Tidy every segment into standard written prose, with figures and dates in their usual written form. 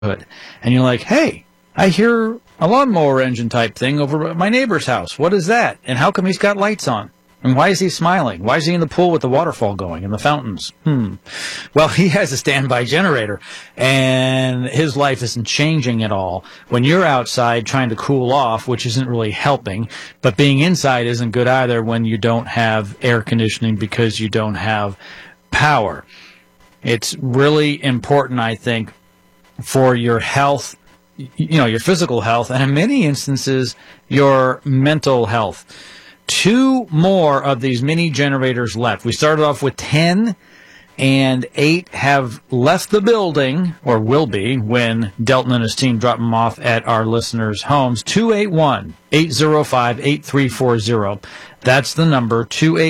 neighborhood. And you're like, hey, I hear a lawnmower engine type thing over at my neighbor's house. What is that? And how come he's got lights on? And why is he smiling? Why is he in the pool with the waterfall going and the fountains? Well, he has a standby generator, and his life isn't changing at all. When you're outside trying to cool off, which isn't really helping, but being inside isn't good either when you don't have air conditioning because you don't have power. It's really important, I think, for your health, your physical health, and in many instances, your mental health. 2 more of these mini generators left. We started off with 10, and 8 have left the building, or will be, when Delton and his team drop them off at our listeners' homes. 281-805-8340. That's the number,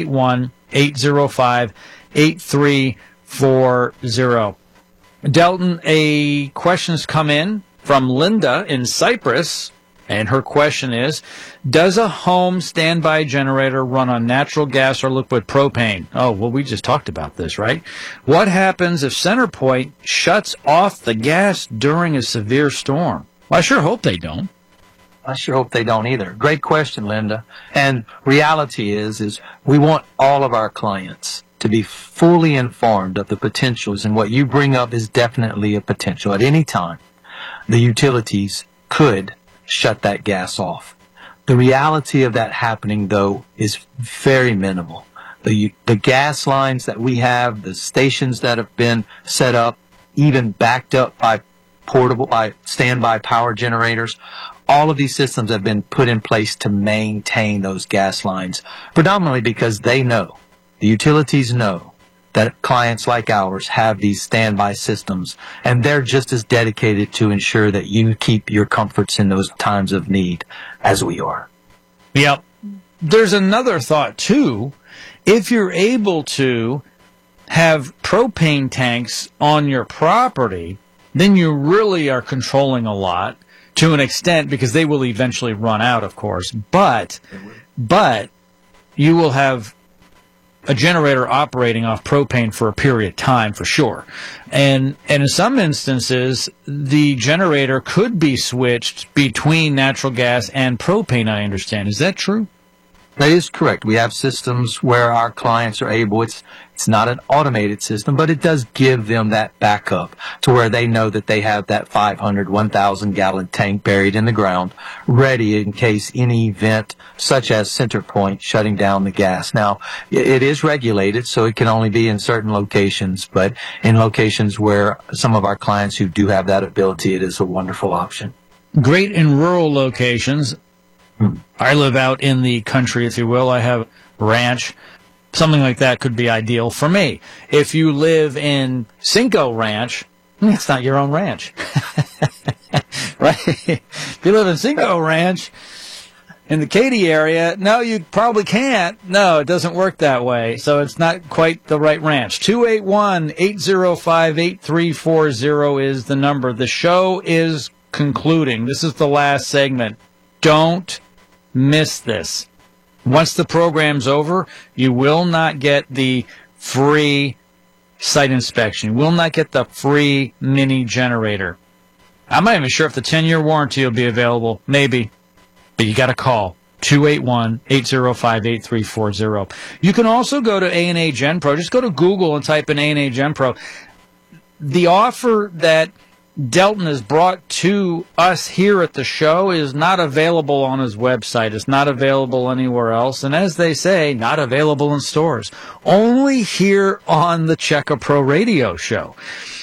281-805-8340. Delton, a question's come in from Linda in Cyprus. And her question is, does a home standby generator run on natural gas or liquid propane? Oh, well, we just talked about this, right? What happens if CenterPoint shuts off the gas during a severe storm? Well, I sure hope they don't. I sure hope they don't either. Great question, Linda. And reality is we want all of our clients to be fully informed of the potentials, and what you bring up is definitely a potential. At any time, the utilities could shut that gas off. The reality of that happening, though, is very minimal. The gas lines that we have, the stations that have been set up, even backed up by standby power generators, all of these systems have been put in place to maintain those gas lines, predominantly because they know, the utilities know, that clients like ours have these standby systems, and they're just as dedicated to ensure that you keep your comforts in those times of need as we are. Yep. There's another thought, too. If you're able to have propane tanks on your property, then you really are controlling a lot to an extent, because they will eventually run out, of course. But you will have a generator operating off propane for a period of time, for sure. And in some instances, the generator could be switched between natural gas and propane, I understand. Is that true? That is correct. We have systems where our clients are able, it's not an automated system, but it does give them that backup to where they know that they have that 500, 1,000 gallon tank buried in the ground, ready in case any event such as CenterPoint shutting down the gas. Now, it is regulated, so it can only be in certain locations, but in locations where some of our clients who do have that ability, it is a wonderful option. Great in rural locations. I live out in the country, if you will. I have a ranch. Something like that could be ideal for me. If you live in Cinco Ranch, it's not your own ranch. Right? If you live in Cinco Ranch in the Katy area, no, you probably can't. No, it doesn't work that way. So it's not quite the right ranch. 281-805-8340 is the number. The show is concluding. This is the last segment. Don't miss this. Once the program's over, you will not get the free site inspection. You will not get the free mini generator. I'm not even sure if the 10-year warranty will be available. Maybe. But you got to call 281-805-8340. You can also go to A&A Gen Pro. Just go to Google and type in A&A Gen Pro. The offer that Delton has brought to us here at the show is not available on his website. It's not available anywhere else. And as they say, not available in stores. Only here on the Checka Pro Radio Show.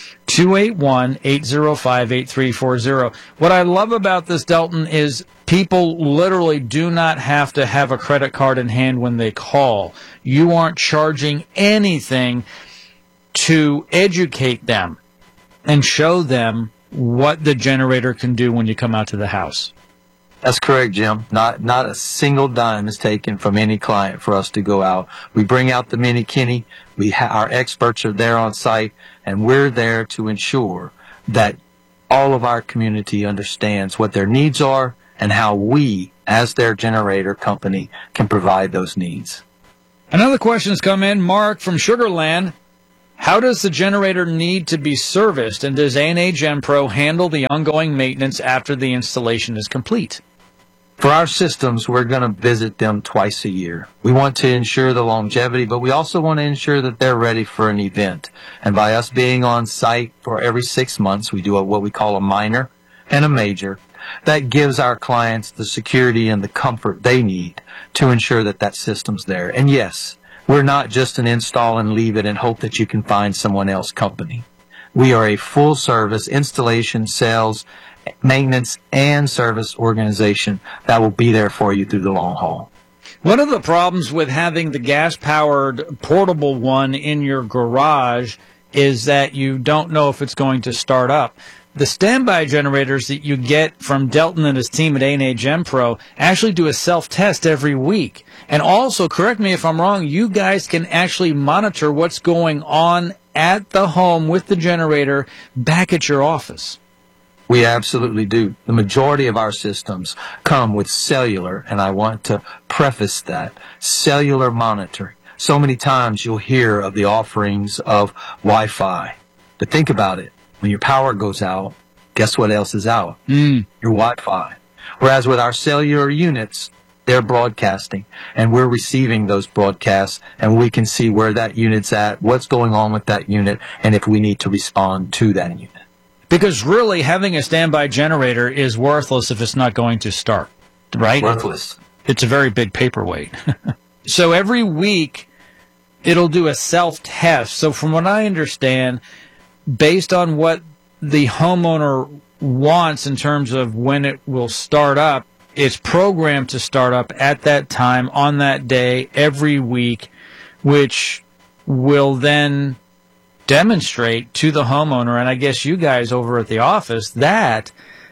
281-805-8340. What I love about this, Delton, is people literally do not have to have a credit card in hand when they call. You aren't charging anything to educate them and show them what the generator can do when you come out to the house. That's correct, Jim. Not a single dime is taken from any client for us to go out. We bring out the Mini Kenny. Our experts are there on site, and we're there to ensure that all of our community understands what their needs are and how we, as their generator company, can provide those needs. Another question's come in. Mark from Sugar Land. How does the generator need to be serviced, and does A&A GenPro handle the ongoing maintenance after the installation is complete? For our systems, we're going to visit them twice a year. We want to ensure the longevity, but we also want to ensure that they're ready for an event. And by us being on site for every 6 months, we do what we call a minor and a major. That gives our clients the security and the comfort they need to ensure that that system's there. And yes, we're not just an install and leave it and hope that you can find someone else company. We are a full service installation, sales, maintenance, and service organization that will be there for you through the long haul. One of the problems with having the gas-powered portable one in your garage is that you don't know if it's going to start up. The standby generators that you get from Delton and his team at A&A GenPro actually do a self-test every week. And also, correct me if I'm wrong, you guys can actually monitor what's going on at the home with the generator back at your office. We absolutely do. The majority of our systems come with cellular, and I want to preface that, cellular monitoring. So many times you'll hear of the offerings of Wi-Fi. But think about it. When your power goes out, guess what else is out? Your Wi-Fi. Whereas with our cellular units, they're broadcasting, and we're receiving those broadcasts, and we can see where that unit's at, what's going on with that unit, and if we need to respond to that unit. Because really, having a standby generator is worthless if it's not going to start, right? Worthless. It's a very big paperweight. So every week, it'll do a self-test. So from what I understand, based on what the homeowner wants in terms of when it will start up, it's programmed to start up at that time, on that day, every week, which will then demonstrate to the homeowner, and I guess you guys over at the office, that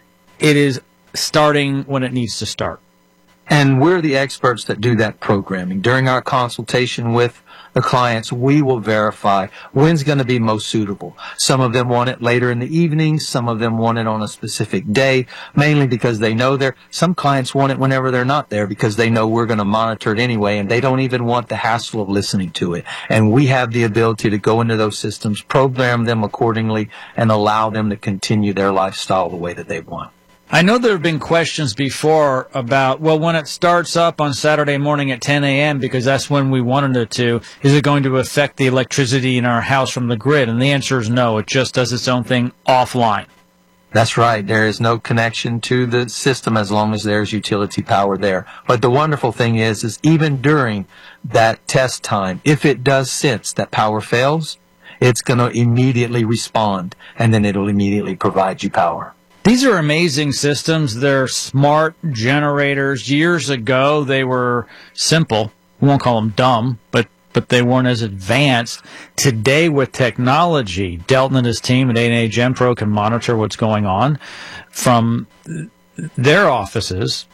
it is starting when it needs to start. And we're the experts that do that programming. During our consultation with the clients, we will verify when's going to be most suitable. Some of them want it later in the evening. Some of them want it on a specific day, mainly because they know some clients want it whenever they're not there because they know we're going to monitor it anyway, and they don't even want the hassle of listening to it. And we have the ability to go into those systems, program them accordingly, and allow them to continue their lifestyle the way that they want. I know there have been questions before about, well, when it starts up on Saturday morning at 10 a.m., because that's when we wanted it to, is it going to affect the electricity in our house from the grid? And the answer is no. It just does its own thing offline. That's right. There is no connection to the system as long as there's utility power there. But the wonderful thing is even during that test time, if it does sense that power fails, it's going to immediately respond, and then it'll immediately provide you power. These are amazing systems. They're smart generators. Years ago, they were simple. We won't call them dumb, but they weren't as advanced. Today, with technology, Delton and his team at A&A GenPro can monitor what's going on from their offices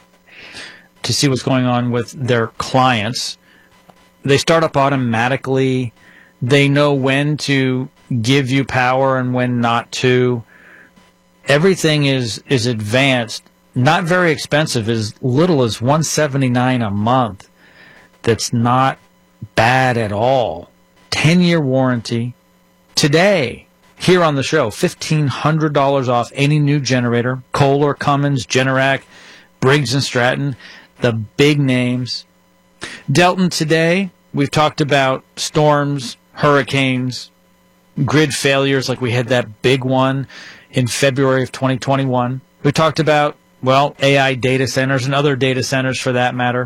to see what's going on with their clients. They start up automatically. They know when to give you power and when not to. Everything is advanced, not very expensive, as little as $179 a month. That's not bad at all. 10-year warranty. Today, here on the show, $1,500 off any new generator. Kohler, Cummins, Generac, Briggs & Stratton, the big names. Delton, today, we've talked about storms, hurricanes, grid failures, like we had that big one in February of 2021. We talked about, well, AI data centers and other data centers for that matter.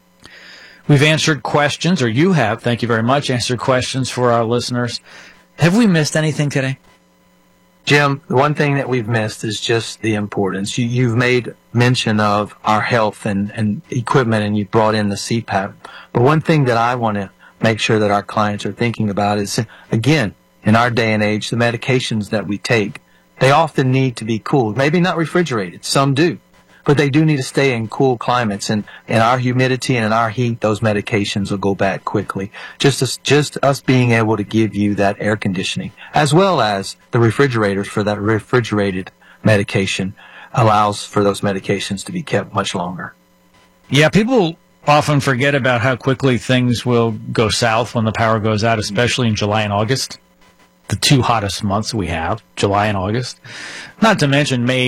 We've answered questions, or you have, thank you very much, answered questions for our listeners. Have we missed anything today? Jim, the one thing that we've missed is just the importance. You've made mention of our health and equipment, and you've brought in the CPAP. But one thing that I want to make sure that our clients are thinking about is, again, in our day and age, the medications that we take, they often need to be cooled. Maybe not refrigerated. Some do. But they do need to stay in cool climates. And in our humidity and in our heat, those medications will go bad quickly. Just us being able to give you that air conditioning, as well as the refrigerators for that refrigerated medication, allows for those medications to be kept much longer. Yeah, people often forget about how quickly things will go south when the power goes out, especially in July and August. the two hottest months we have, July and August. Not to mention May